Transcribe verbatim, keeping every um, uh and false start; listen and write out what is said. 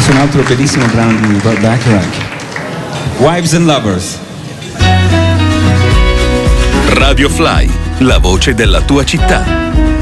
Questo è un altro bellissimo brano di Burt Bacharach, Wives and Lovers. Radio Fly, la voce della tua città.